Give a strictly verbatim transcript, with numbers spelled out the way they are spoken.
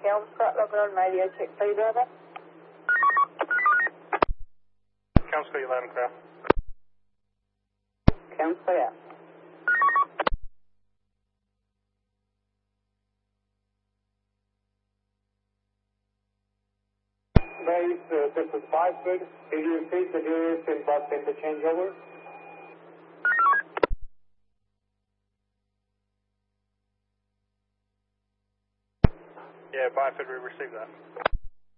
Kelmscott, local on radio, check three, brother. Kelmscott, you loud and clear. Kelmscott out. Base, uh, this is Biford. Did you repeat the nearest in bus interchange over? Yeah, Biford, we received that.